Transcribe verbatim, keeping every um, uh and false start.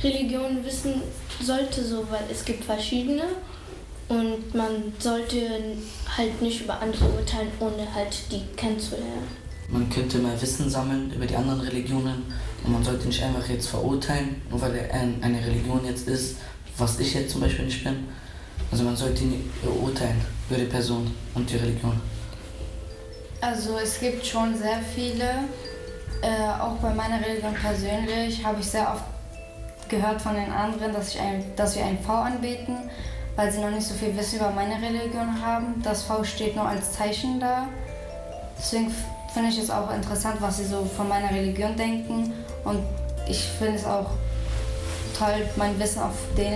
Religion wissen sollte, so, weil es gibt verschiedene und man sollte halt nicht über andere urteilen, ohne halt die kennenzulernen. Man könnte mehr Wissen sammeln über die anderen Religionen und man sollte nicht einfach jetzt verurteilen, nur weil er eine Religion jetzt ist, was ich jetzt zum Beispiel nicht bin. Also man sollte nicht urteilen über die Person und die Religion. Also es gibt schon sehr viele, äh, auch bei meiner Religion persönlich habe ich sehr oft gehört von den anderen, dass, ich ein, dass wir ein V anbeten, weil sie noch nicht so viel Wissen über meine Religion haben. Das V steht nur als Zeichen da. Deswegen finde ich es auch interessant, was sie so von meiner Religion denken und ich finde es auch toll, mein Wissen auf denen